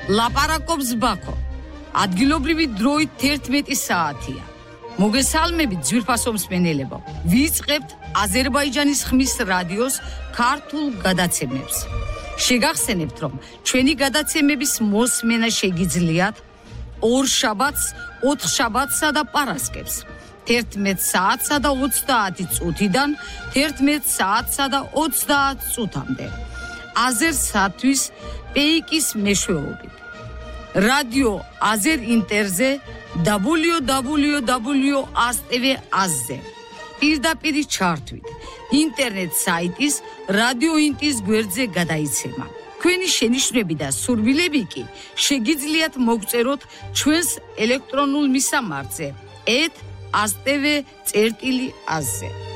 ლაპარაკობს ბაქო. ადგილობრივი დროით 11 საათია. მოგესალმებით ძვირფასო მსმენელებო. ვიწყებთ აზერბაიჯანის ხმის რადიოს ქართულ გადაცემებს. შეგახსენებთ, რომ ჩვენი გადაცემების მოსმენა შეგიძლიათ ორ შაბათს, 4 შაბათსა და პარასკევს. 11 საათსა და 30 წუთიდან 11 საათსა და 30 წუთამდე. აზერსათვის პეიკის მეშვეობით. რადიო აზერ ინტერზე www.astv.az-ზე. პირდაპირ ჩართვით. ინტერნეტ საიტის რადიო ინტის გვერდზე გადაიცემა. თქვენი შენიშვნები და სურვილები კი შეგიძლიათ მოგწეროთ ჩვენს ელექტრონულ მისამართზე @astv.az-ზე.